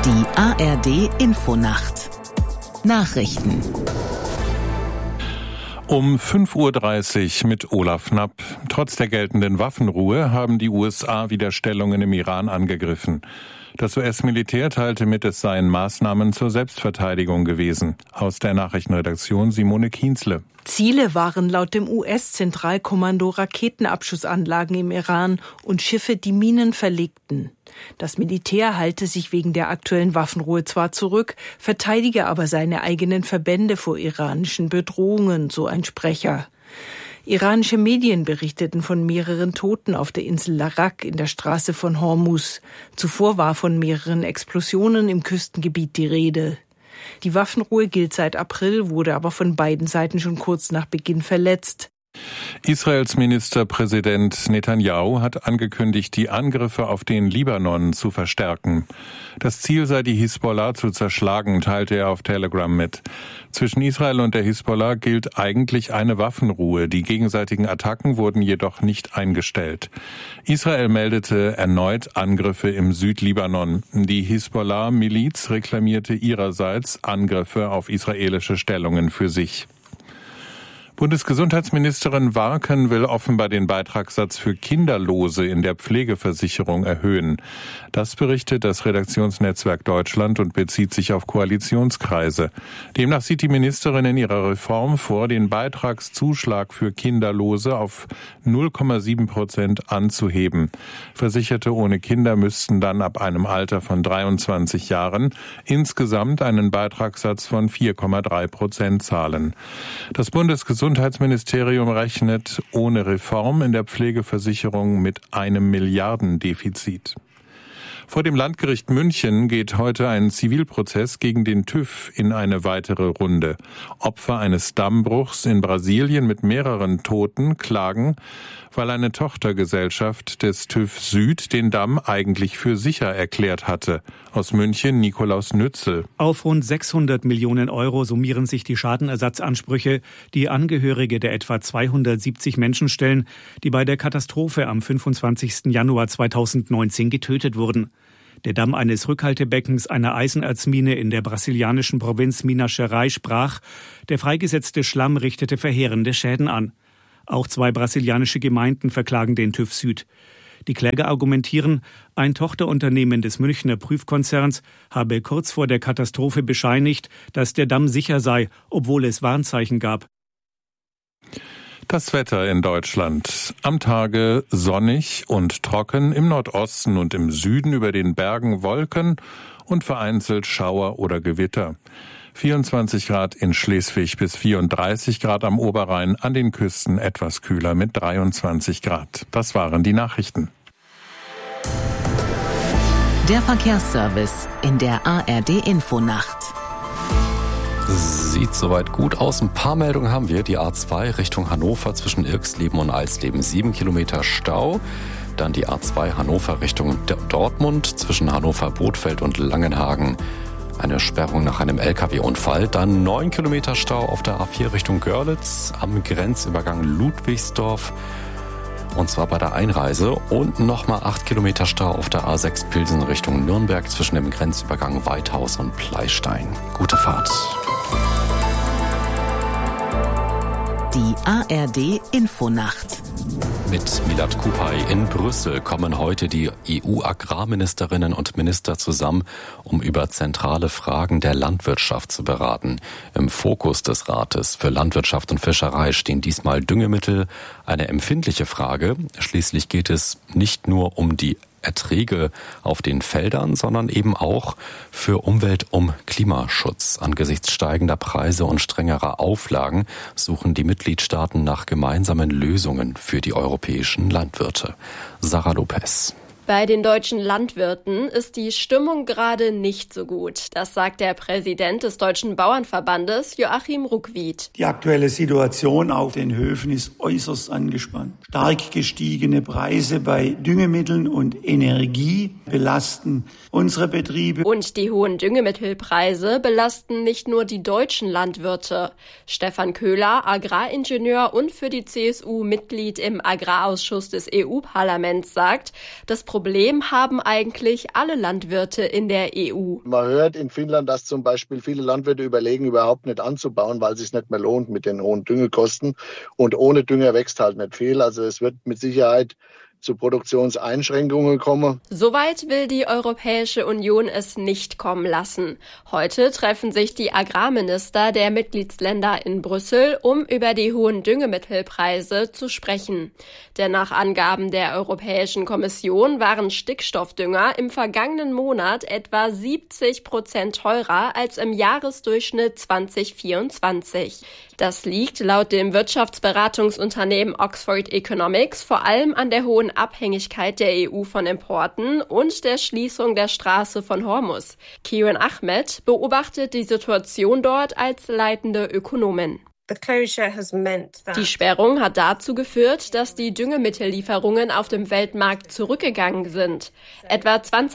Die ARD-Infonacht. Nachrichten. Um 5:30 Uhr mit Olaf Knapp. Trotz der geltenden Waffenruhe haben die USA wieder Stellungen im Iran angegriffen. Das US-Militär teilte mit, es seien Maßnahmen zur Selbstverteidigung gewesen. Aus der Nachrichtenredaktion Simone Kienzle. Ziele waren laut dem US-Zentralkommando Raketenabschussanlagen im Iran und Schiffe, die Minen verlegten. Das Militär halte sich wegen der aktuellen Waffenruhe zwar zurück, verteidige aber seine eigenen Verbände vor iranischen Bedrohungen, so ein Sprecher. Iranische Medien berichteten von mehreren Toten auf der Insel Larak in der Straße von Hormuz. Zuvor war von mehreren Explosionen im Küstengebiet die Rede. Die Waffenruhe gilt seit April, wurde aber von beiden Seiten schon kurz nach Beginn verletzt. Israels Ministerpräsident Netanyahu hat angekündigt, die Angriffe auf den Libanon zu verstärken. Das Ziel sei, die Hisbollah zu zerschlagen, teilte er auf Telegram mit. Zwischen Israel und der Hisbollah gilt eigentlich eine Waffenruhe. Die gegenseitigen Attacken wurden jedoch nicht eingestellt. Israel meldete erneut Angriffe im Südlibanon. Die Hisbollah-Miliz reklamierte ihrerseits Angriffe auf israelische Stellungen für sich. Bundesgesundheitsministerin Warken will offenbar den Beitragssatz für Kinderlose in der Pflegeversicherung erhöhen. Das berichtet das Redaktionsnetzwerk Deutschland und bezieht sich auf Koalitionskreise. Demnach sieht die Ministerin in ihrer Reform vor, den Beitragszuschlag für Kinderlose auf 0,7% anzuheben. Versicherte ohne Kinder müssten dann ab einem Alter von 23 Jahren insgesamt einen Beitragssatz von 4,3% zahlen. Das Bundesgesundheitsministerium rechnet ohne Reform in der Pflegeversicherung mit einem Milliardendefizit. Vor dem Landgericht München geht heute ein Zivilprozess gegen den TÜV in eine weitere Runde. Opfer eines Dammbruchs in Brasilien mit mehreren Toten klagen, weil eine Tochtergesellschaft des TÜV Süd den Damm eigentlich für sicher erklärt hatte. Aus München Nikolaus Nützel. Auf rund 600 Millionen Euro summieren sich die Schadenersatzansprüche, die Angehörige der etwa 270 Menschen stellen, die bei der Katastrophe am 25. Januar 2019 getötet wurden. Der Damm eines Rückhaltebeckens einer Eisenerzmine in der brasilianischen Provinz Minas Gerais brach. Der freigesetzte Schlamm richtete verheerende Schäden an. Auch 2 brasilianische Gemeinden verklagen den TÜV Süd. Die Kläger argumentieren, ein Tochterunternehmen des Münchner Prüfkonzerns habe kurz vor der Katastrophe bescheinigt, dass der Damm sicher sei, obwohl es Warnzeichen gab. Das Wetter in Deutschland. Am Tage sonnig und trocken, im Nordosten und im Süden über den Bergen Wolken und vereinzelt Schauer oder Gewitter. 24 Grad in Schleswig bis 34 Grad am Oberrhein, an den Küsten etwas kühler mit 23 Grad. Das waren die Nachrichten. Der Verkehrsservice in der ARD-Infonacht. Sieht soweit gut aus. Ein paar Meldungen haben wir. Die A2 Richtung Hannover zwischen Irxleben und Eisleben 7 Kilometer Stau. Dann die A2 Hannover Richtung Dortmund zwischen Hannover-Bothfeld und Langenhagen. Eine Sperrung nach einem LKW-Unfall. Dann 9 Kilometer Stau auf der A4 Richtung Görlitz am Grenzübergang Ludwigsdorf. Und zwar bei der Einreise. Und nochmal 8 Kilometer Stau auf der A6 Pilsen Richtung Nürnberg zwischen dem Grenzübergang Weithaus und Pleistein. Gute Fahrt. Die ARD-Infonacht. Mit Milad Kupay in Brüssel kommen heute die EU-Agrarministerinnen und Minister zusammen, um über zentrale Fragen der Landwirtschaft zu beraten. Im Fokus des Rates für Landwirtschaft und Fischerei stehen diesmal Düngemittel, eine empfindliche Frage. Schließlich geht es nicht nur um die Erträge auf den Feldern, sondern eben auch für Umwelt- und Klimaschutz. Angesichts steigender Preise und strengerer Auflagen suchen die Mitgliedstaaten nach gemeinsamen Lösungen für die europäischen Landwirte. Sarah Lopez. Bei den deutschen Landwirten ist die Stimmung gerade nicht so gut. Das sagt der Präsident des Deutschen Bauernverbandes, Joachim Ruckwied. Die aktuelle Situation auf den Höfen ist äußerst angespannt. Stark gestiegene Preise bei Düngemitteln und Energie belasten unsere Betriebe. Und die hohen Düngemittelpreise belasten nicht nur die deutschen Landwirte. Stefan Köhler, Agraringenieur und für die CSU Mitglied im Agrarausschuss des EU-Parlaments, sagt, das Problem haben eigentlich alle Landwirte in der EU. Man hört in Finnland, dass zum Beispiel viele Landwirte überlegen, überhaupt nicht anzubauen, weil es sich nicht mehr lohnt mit den hohen Düngekosten. Und ohne Dünger wächst halt nicht viel. Also es wird mit Sicherheit zu Produktionseinschränkungen kommen. Soweit will die Europäische Union es nicht kommen lassen. Heute treffen sich die Agrarminister der Mitgliedsländer in Brüssel, um über die hohen Düngemittelpreise zu sprechen. Denn nach Angaben der Europäischen Kommission waren Stickstoffdünger im vergangenen Monat etwa 70% teurer als im Jahresdurchschnitt 2024. Das liegt laut dem Wirtschaftsberatungsunternehmen Oxford Economics vor allem an der hohen Abhängigkeit der EU von Importen und der Schließung der Straße von Hormuz. Kiran Ahmed beobachtet die Situation dort als leitende Ökonomin. Die Sperrung hat dazu geführt, dass die Düngemittellieferungen auf dem Weltmarkt zurückgegangen sind. Etwa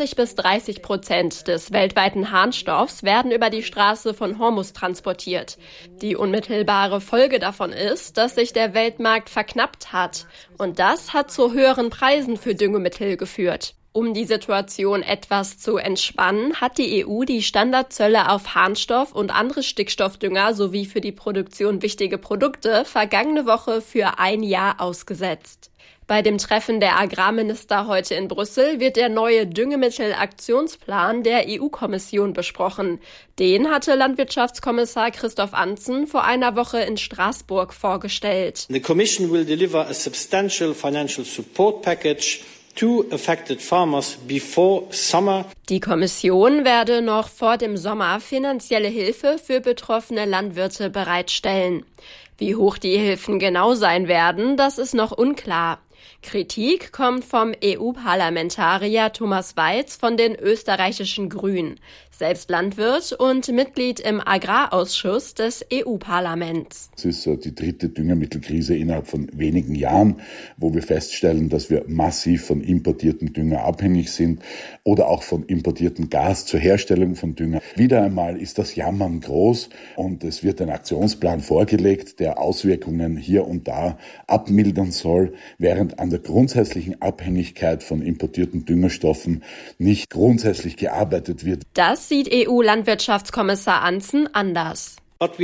20-30% des weltweiten Harnstoffs werden über die Straße von Hormuz transportiert. Die unmittelbare Folge davon ist, dass sich der Weltmarkt verknappt hat. Und das hat zu höheren Preisen für Düngemittel geführt. Um die Situation etwas zu entspannen, hat die EU die Standardzölle auf Harnstoff und andere Stickstoffdünger sowie für die Produktion wichtige Produkte vergangene Woche für ein Jahr ausgesetzt. Bei dem Treffen der Agrarminister heute in Brüssel wird der neue Düngemittelaktionsplan der EU-Kommission besprochen. Den hatte Landwirtschaftskommissar Christoph Antzen vor einer Woche in Straßburg vorgestellt. The Commission will deliver a substantial financial support package to affected farmers before summer. Die Kommission werde noch vor dem Sommer finanzielle Hilfe für betroffene Landwirte bereitstellen. Wie hoch die Hilfen genau sein werden, das ist noch unklar. Kritik kommt vom EU-Parlamentarier Thomas Weiz von den österreichischen Grünen, selbst Landwirt und Mitglied im Agrarausschuss des EU-Parlaments. Es ist die dritte Düngemittelkrise innerhalb von wenigen Jahren, wo wir feststellen, dass wir massiv von importiertem Dünger abhängig sind oder auch von importiertem Gas zur Herstellung von Dünger. Wieder einmal ist das Jammern groß und es wird ein Aktionsplan vorgelegt, der Auswirkungen hier und da abmildern soll, während an der grundsätzlichen Abhängigkeit von importierten Düngerstoffen nicht grundsätzlich gearbeitet wird. Das sieht EU-Landwirtschaftskommissar Antzen anders.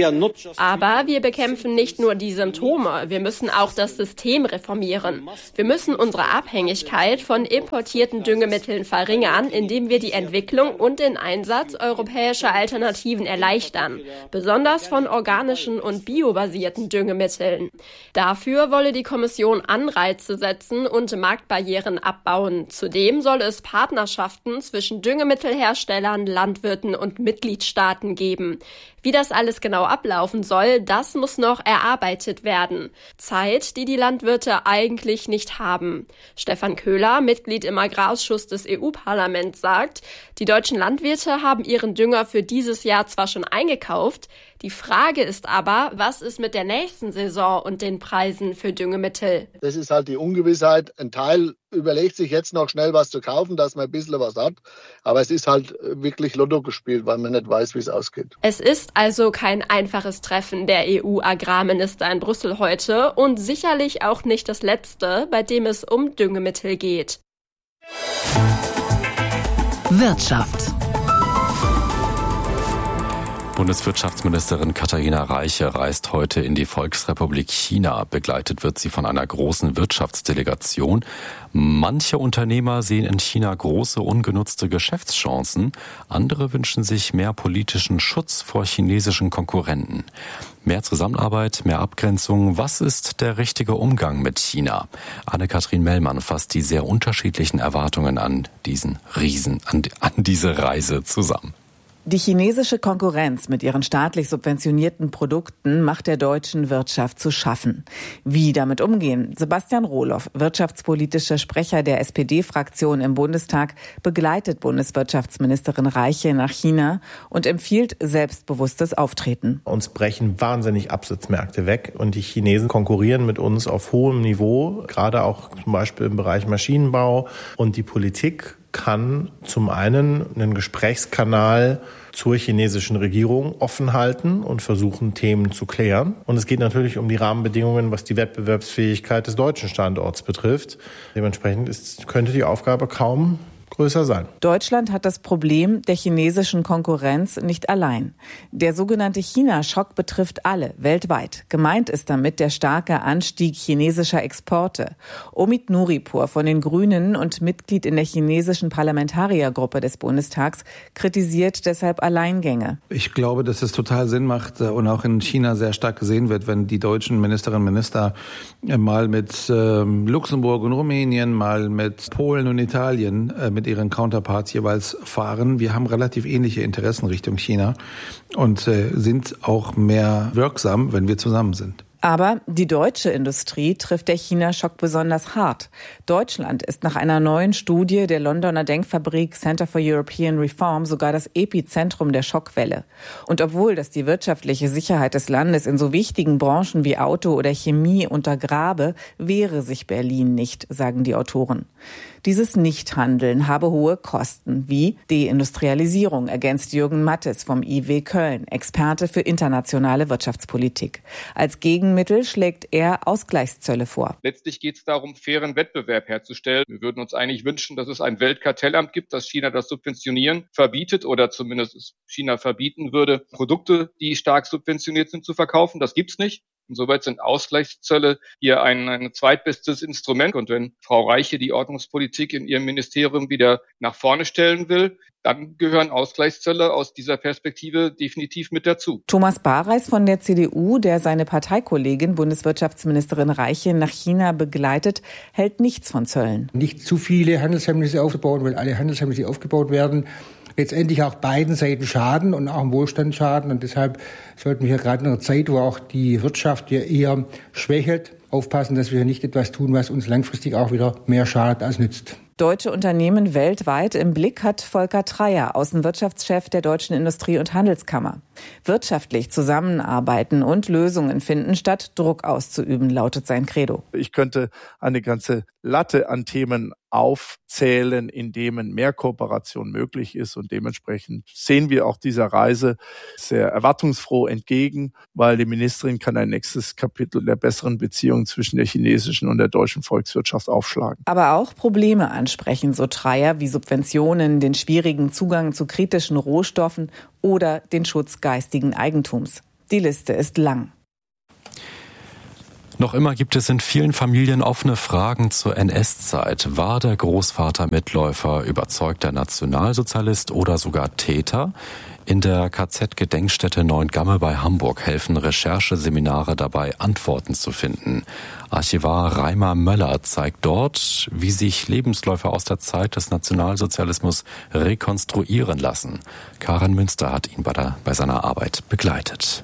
Aber wir bekämpfen nicht nur die Symptome, wir müssen auch das System reformieren. Wir müssen unsere Abhängigkeit von importierten Düngemitteln verringern, indem wir die Entwicklung und den Einsatz europäischer Alternativen erleichtern, besonders von organischen und biobasierten Düngemitteln. Dafür wolle die Kommission Anreize setzen und Marktbarrieren abbauen. Zudem soll es Partnerschaften zwischen Düngemittelherstellern, Landwirten und Mitgliedstaaten geben. Wie das alles genau ablaufen soll, das muss noch erarbeitet werden. Zeit, die die Landwirte eigentlich nicht haben. Stefan Köhler, Mitglied im Agrarausschuss des EU-Parlaments, sagt, die deutschen Landwirte haben ihren Dünger für dieses Jahr zwar schon eingekauft, die Frage ist aber, was ist mit der nächsten Saison und den Preisen für Düngemittel? Das ist halt die Ungewissheit. Ein Teil überlegt sich jetzt noch schnell was zu kaufen, dass man ein bisschen was hat. Aber es ist halt wirklich Lotto gespielt, weil man nicht weiß, wie es ausgeht. Es ist also kein einfaches Treffen der EU-Agrarminister in Brüssel heute und sicherlich auch nicht das letzte, bei dem es um Düngemittel geht. Wirtschaft. Bundeswirtschaftsministerin Katharina Reiche reist heute in die Volksrepublik China. Begleitet wird sie von einer großen Wirtschaftsdelegation. Manche Unternehmer sehen in China große ungenutzte Geschäftschancen. Andere wünschen sich mehr politischen Schutz vor chinesischen Konkurrenten. Mehr Zusammenarbeit, mehr Abgrenzung. Was ist der richtige Umgang mit China? Anne-Kathrin Mellmann fasst die sehr unterschiedlichen Erwartungen an diesen Riesen, an diese Reise zusammen. Die chinesische Konkurrenz mit ihren staatlich subventionierten Produkten macht der deutschen Wirtschaft zu schaffen. Wie damit umgehen? Sebastian Rohloff, wirtschaftspolitischer Sprecher der SPD-Fraktion im Bundestag, begleitet Bundeswirtschaftsministerin Reiche nach China und empfiehlt selbstbewusstes Auftreten. Uns brechen wahnsinnig Absatzmärkte weg und die Chinesen konkurrieren mit uns auf hohem Niveau, gerade auch zum Beispiel im Bereich Maschinenbau. Und die Politik kann zum einen einen Gesprächskanal zur chinesischen Regierung offen halten und versuchen, Themen zu klären. Und es geht natürlich um die Rahmenbedingungen, was die Wettbewerbsfähigkeit des deutschen Standorts betrifft. Dementsprechend könnte die Aufgabe kaum größer sein. Deutschland hat das Problem der chinesischen Konkurrenz nicht allein. Der sogenannte China-Schock betrifft alle weltweit. Gemeint ist damit der starke Anstieg chinesischer Exporte. Omid Nuripur von den Grünen und Mitglied in der chinesischen Parlamentariergruppe des Bundestags kritisiert deshalb Alleingänge. Ich glaube, dass es total Sinn macht und auch in China sehr stark gesehen wird, wenn die deutschen Ministerinnen und Minister mal mit Luxemburg und Rumänien, mal mit Polen und Italien mit ihren Counterparts jeweils fahren. Wir haben relativ ähnliche Interessen Richtung China und sind auch mehr wirksam, wenn wir zusammen sind. Aber die deutsche Industrie trifft der China-Schock besonders hart. Deutschland ist nach einer neuen Studie der Londoner Denkfabrik Center for European Reform sogar das Epizentrum der Schockwelle. Und obwohl das die wirtschaftliche Sicherheit des Landes in so wichtigen Branchen wie Auto oder Chemie untergrabe, wehre sich Berlin nicht, sagen die Autoren. Dieses Nichthandeln habe hohe Kosten, wie Deindustrialisierung, ergänzt Jürgen Mattes vom IW Köln, Experte für internationale Wirtschaftspolitik. Als Gegenmittel schlägt er Ausgleichszölle vor. Letztlich geht es darum, fairen Wettbewerb herzustellen. Wir würden uns eigentlich wünschen, dass es ein Weltkartellamt gibt, das China das Subventionieren verbietet oder zumindest China verbieten würde, Produkte, die stark subventioniert sind, zu verkaufen. Das gibt's nicht. Insoweit sind Ausgleichszölle hier ein zweitbestes Instrument. Und wenn Frau Reiche die Ordnungspolitik in ihrem Ministerium wieder nach vorne stellen will, dann gehören Ausgleichszölle aus dieser Perspektive definitiv mit dazu. Thomas Bareis von der CDU, der seine Parteikollegin Bundeswirtschaftsministerin Reiche nach China begleitet, hält nichts von Zöllen. Nicht zu viele Handelshemmnisse aufbauen, weil alle Handelshemmnisse, die aufgebaut werden, letztendlich auch beiden Seiten schaden und auch im Wohlstand schaden. Und deshalb sollten wir gerade in einer Zeit, wo auch die Wirtschaft ja eher schwächelt, aufpassen, dass wir nicht etwas tun, was uns langfristig auch wieder mehr schadet als nützt. Deutsche Unternehmen weltweit im Blick hat Volker Treyer, Außenwirtschaftschef der Deutschen Industrie- und Handelskammer. Wirtschaftlich zusammenarbeiten und Lösungen finden, statt Druck auszuüben, lautet sein Credo. Ich könnte eine ganze Latte an Themen aufzählen, in denen mehr Kooperation möglich ist. Und dementsprechend sehen wir auch dieser Reise sehr erwartungsfroh entgegen, weil die Ministerin kann ein nächstes Kapitel der besseren Beziehungen zwischen der chinesischen und der deutschen Volkswirtschaft aufschlagen. Aber auch Probleme ansprechen, so Treyer, wie Subventionen, den schwierigen Zugang zu kritischen Rohstoffen oder den Schutz geistigen Eigentums. Die Liste ist lang. Noch immer gibt es in vielen Familien offene Fragen zur NS-Zeit. War der Großvater Mitläufer, überzeugter Nationalsozialist oder sogar Täter? In der KZ-Gedenkstätte Neuengamme bei Hamburg helfen Rechercheseminare dabei, Antworten zu finden. Archivar Reimer Möller zeigt dort, wie sich Lebensläufe aus der Zeit des Nationalsozialismus rekonstruieren lassen. Karin Münster hat ihn bei seiner Arbeit begleitet.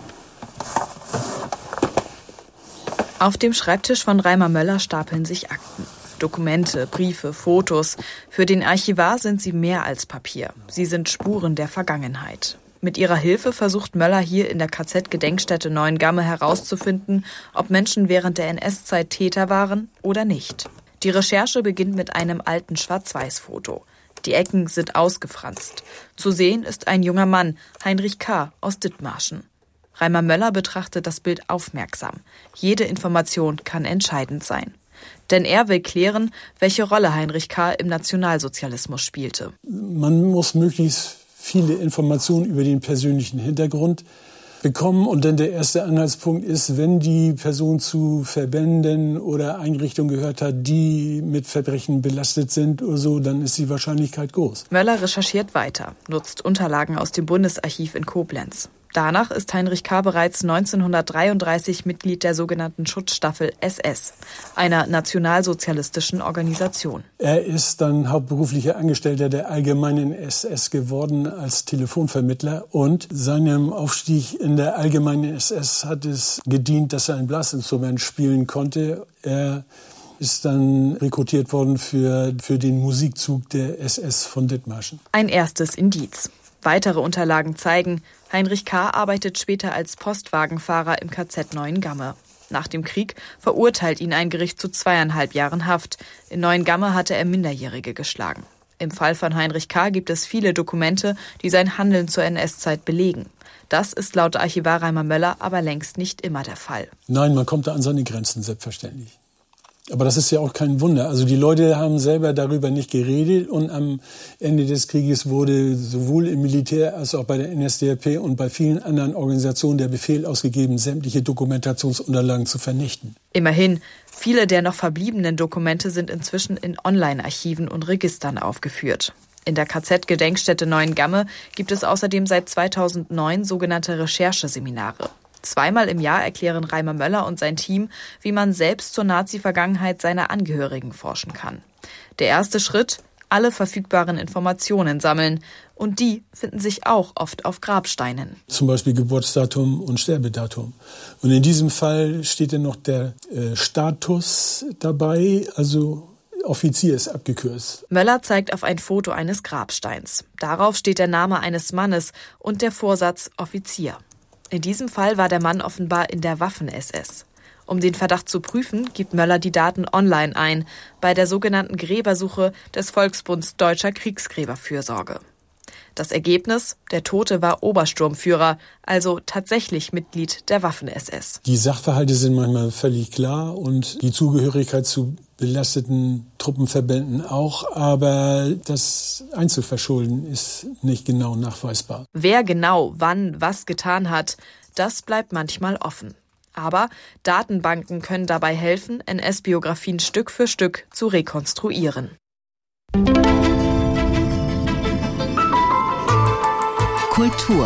Auf dem Schreibtisch von Reimer Möller stapeln sich Akten. Dokumente, Briefe, Fotos. Für den Archivar sind sie mehr als Papier. Sie sind Spuren der Vergangenheit. Mit ihrer Hilfe versucht Möller hier in der KZ-Gedenkstätte Neuengamme herauszufinden, ob Menschen während der NS-Zeit Täter waren oder nicht. Die Recherche beginnt mit einem alten Schwarz-Weiß-Foto. Die Ecken sind ausgefranst. Zu sehen ist ein junger Mann, Heinrich K. aus Dithmarschen. Reimer Möller betrachtet das Bild aufmerksam. Jede Information kann entscheidend sein. Denn er will klären, welche Rolle Heinrich K. im Nationalsozialismus spielte. Man muss möglichst viele Informationen über den persönlichen Hintergrund bekommen. Und dann der erste Anhaltspunkt ist, wenn die Person zu Verbänden oder Einrichtungen gehört hat, die mit Verbrechen belastet sind oder so, dann ist die Wahrscheinlichkeit groß. Möller recherchiert weiter, nutzt Unterlagen aus dem Bundesarchiv in Koblenz. Danach ist Heinrich K. bereits 1933 Mitglied der sogenannten Schutzstaffel SS, einer nationalsozialistischen Organisation. Er ist dann hauptberuflicher Angestellter der allgemeinen SS geworden als Telefonvermittler und seinem Aufstieg in der allgemeinen SS hat es gedient, dass er ein Blasinstrument spielen konnte. Er ist dann rekrutiert worden für den Musikzug der SS von Dithmarschen. Ein erstes Indiz. Weitere Unterlagen zeigen, Heinrich K. arbeitet später als Postwagenfahrer im KZ Neuengamme. Nach dem Krieg verurteilt ihn ein Gericht zu 2,5 Jahren Haft. In Neuengamme hatte er Minderjährige geschlagen. Im Fall von Heinrich K. gibt es viele Dokumente, die sein Handeln zur NS-Zeit belegen. Das ist laut Archivar Reimer Möller aber längst nicht immer der Fall. Nein, man kommt da an seine Grenzen, selbstverständlich. Aber das ist ja auch kein Wunder. Also die Leute haben selber darüber nicht geredet und am Ende des Krieges wurde sowohl im Militär als auch bei der NSDAP und bei vielen anderen Organisationen der Befehl ausgegeben, sämtliche Dokumentationsunterlagen zu vernichten. Immerhin, viele der noch verbliebenen Dokumente sind inzwischen in Online-Archiven und Registern aufgeführt. In der KZ-Gedenkstätte Neuengamme gibt es außerdem seit 2009 sogenannte Rechercheseminare. 2-mal im Jahr erklären Reimer Möller und sein Team, wie man selbst zur Nazi-Vergangenheit seiner Angehörigen forschen kann. Der erste Schritt: alle verfügbaren Informationen sammeln. Und die finden sich auch oft auf Grabsteinen. Zum Beispiel Geburtsdatum und Sterbedatum. Und in diesem Fall steht dann noch der Status dabei, also Offizier ist abgekürzt. Möller zeigt auf ein Foto eines Grabsteins. Darauf steht der Name eines Mannes und der Vorsatz Offizier. In diesem Fall war der Mann offenbar in der Waffen-SS. Um den Verdacht zu prüfen, gibt Möller die Daten online ein, bei der sogenannten Gräbersuche des Volksbunds Deutscher Kriegsgräberfürsorge. Das Ergebnis: der Tote war Obersturmführer, also tatsächlich Mitglied der Waffen-SS. Die Sachverhalte sind manchmal völlig klar und die Zugehörigkeit zu belasteten Truppenverbänden auch, aber das Einzelverschulden ist nicht genau nachweisbar. Wer genau wann was getan hat, das bleibt manchmal offen. Aber Datenbanken können dabei helfen, NS-Biografien Stück für Stück zu rekonstruieren. Kultur.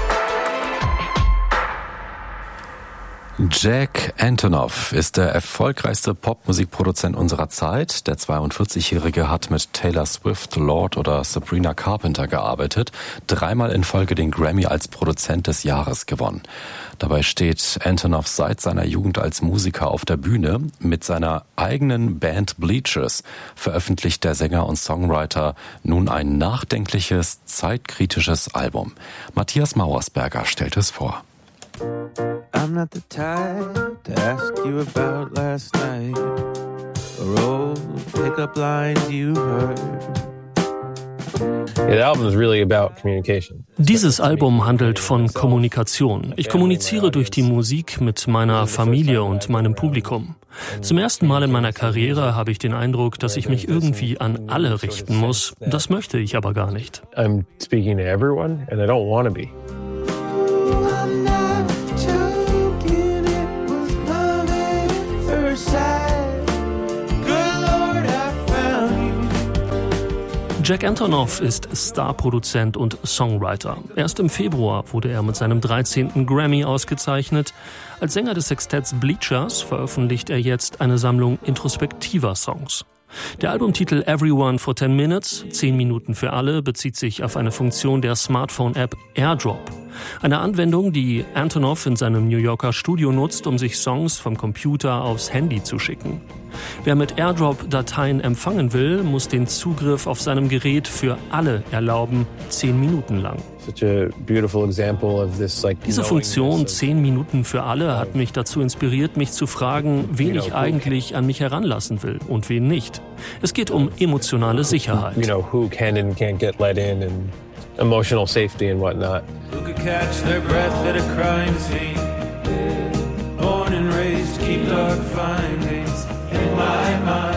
Jack Antonoff ist der erfolgreichste Popmusikproduzent unserer Zeit. Der 42-Jährige hat mit Taylor Swift, Lorde oder Sabrina Carpenter gearbeitet, 3-mal in Folge den Grammy als Produzent des Jahres gewonnen. Dabei steht Antonoff seit seiner Jugend als Musiker auf der Bühne. Mit seiner eigenen Band Bleachers veröffentlicht der Sänger und Songwriter nun ein nachdenkliches, zeitkritisches Album. Matthias Mauersberger stellt es vor. I'm not the type to ask you about last night or old pickup lines you heard. Dieses Album handelt von Kommunikation. Ich kommuniziere durch die Musik mit meiner Familie und meinem Publikum. Zum ersten Mal in meiner Karriere habe ich den Eindruck, dass ich mich irgendwie an alle richten muss. Das möchte ich aber gar nicht. I'm speaking to everyone and I don't want to be. Jack Antonoff ist Starproduzent und Songwriter. Erst im Februar wurde er mit seinem 13. Grammy ausgezeichnet. Als Sänger des Sextetts Bleachers veröffentlicht er jetzt eine Sammlung introspektiver Songs. Der Albumtitel Everyone for 10 Minutes, 10 Minuten für alle, bezieht sich auf eine Funktion der Smartphone-App AirDrop. Eine Anwendung, die Antonoff in seinem New Yorker Studio nutzt, um sich Songs vom Computer aufs Handy zu schicken. Wer mit AirDrop Dateien empfangen will, muss den Zugriff auf seinem Gerät für alle erlauben, 10 Minuten lang. Diese Funktion 10 Minuten für alle hat mich dazu inspiriert, mich zu fragen, wen ich eigentlich an mich heranlassen will und wen nicht. Es geht um emotionale Sicherheit. Who can and can't get let in and emotional safety and whatnot. Who could catch their breath at a crime scene? Born and raised, keep dark findings in my mind.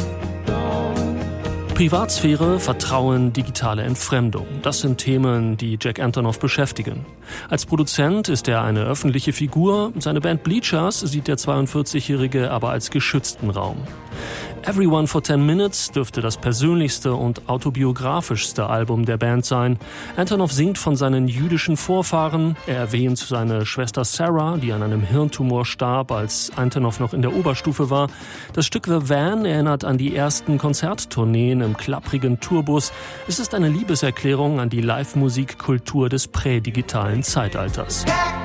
Privatsphäre, Vertrauen, digitale Entfremdung. Das sind Themen, die Jack Antonoff beschäftigen. Als Produzent ist er eine öffentliche Figur. Seine Band Bleachers sieht der 42-Jährige aber als geschützten Raum. Everyone for 10 Minutes dürfte das persönlichste und autobiografischste Album der Band sein. Antonoff singt von seinen jüdischen Vorfahren. Er erwähnt seine Schwester Sarah, die an einem Hirntumor starb, als Antonoff noch in der Oberstufe war. Das Stück The Van erinnert an die ersten Konzerttourneen im klapprigen Tourbus. Es ist eine Liebeserklärung an die Live-Musikkultur des prädigitalen Zeitalters.